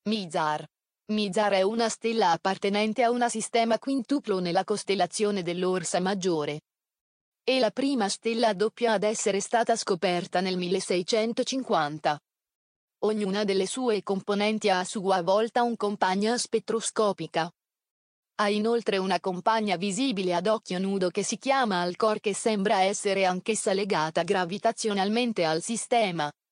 Mizar. Mizar è una stella appartenente a un sistema quintuplo nella costellazione dell'Orsa Maggiore. È la prima stella a doppia ad essere stata scoperta nel 1650. Ognuna delle sue componenti ha a sua volta un compagna spettroscopica. Ha inoltre una compagna visibile ad occhio nudo che si chiama Alcor, che sembra essere anch'essa legata gravitazionalmente al sistema.